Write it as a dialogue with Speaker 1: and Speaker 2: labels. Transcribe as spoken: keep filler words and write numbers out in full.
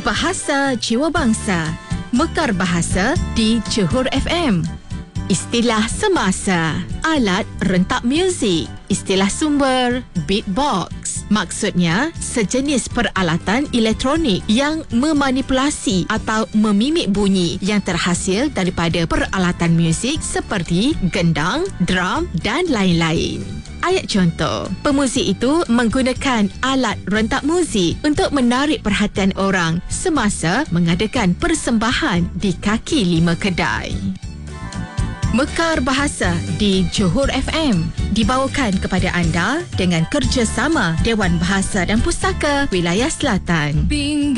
Speaker 1: Bahasa Jiwa Bangsa. Mekar bahasa di Johor F M. Istilah semasa, alat rentak muzik. Istilah sumber, beatbox. Maksudnya, sejenis peralatan elektronik yang memanipulasi atau memimik bunyi yang terhasil daripada peralatan muzik seperti gendang, drum dan lain-lain. Ayat contoh, pemuzik itu menggunakan alat rentak muzik untuk menarik perhatian orang semasa mengadakan persembahan di kaki lima kedai. Mekar Bahasa di Johor F M dibawakan kepada anda dengan kerjasama Dewan Bahasa dan Pustaka Wilayah Selatan.